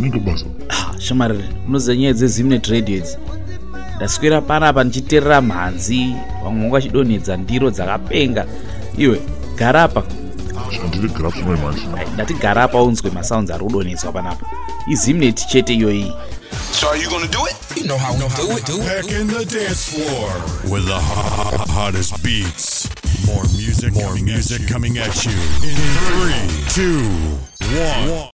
unenge basa shamariri unoziva nyaya dzezimnet radio idzi ndaswera panapa ndichiterera mhanzi vamwe vangu vachidonhedza ndiro dzakapenga iwe garapa shandiri garapa mai manje ndati garapa unzwe masounds ari kudonhedzwa panapa izimnet chete iyoyi. So are you gonna do it? You know how we do it. Back in the dance floor with the hottest beats. More music coming at you. In 3, 2, 1.